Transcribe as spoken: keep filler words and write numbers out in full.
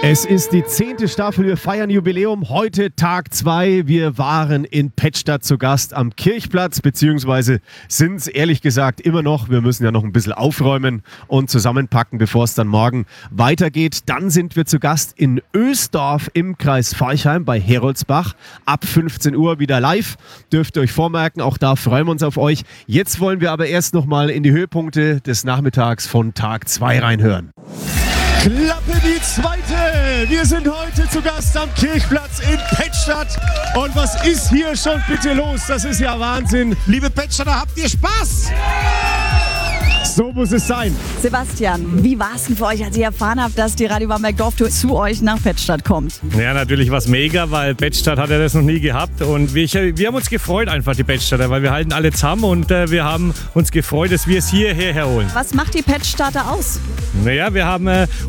Es ist die zehnte Staffel, wir feiern Jubiläum, heute Tag zwei. Wir waren in Pettstadt zu Gast am Kirchplatz, beziehungsweise sind es ehrlich gesagt immer noch. Wir müssen ja noch ein bisschen aufräumen und zusammenpacken, bevor es dann morgen weitergeht. Dann sind wir zu Gast in Oesdorf im Kreis Forchheim bei Heroldsbach. Ab fünfzehn Uhr wieder live, dürft ihr euch vormerken, auch da freuen wir uns auf euch. Jetzt wollen wir aber erst noch mal in die Höhepunkte des Nachmittags von Tag zwei reinhören. Klappe die zweite! Wir sind heute zu Gast am Kirchplatz in Pettstadt. Und was ist hier schon bitte los? Das ist ja Wahnsinn. Liebe Pettstadter, habt ihr Spaß? So muss es sein. Sebastian, wie war es denn für euch, als ihr erfahren habt, dass die Radio Bamberg Dorftour zu euch nach Pettstadt kommt? Ja, natürlich was mega, weil Pettstadt hat ja das noch nie gehabt. Und wir, wir haben uns gefreut einfach, die Pettstadter, weil wir halten alle zusammen und äh, wir haben uns gefreut, dass wir es hierher herholen. Was macht die Pettstadter aus? Naja, wir haben äh,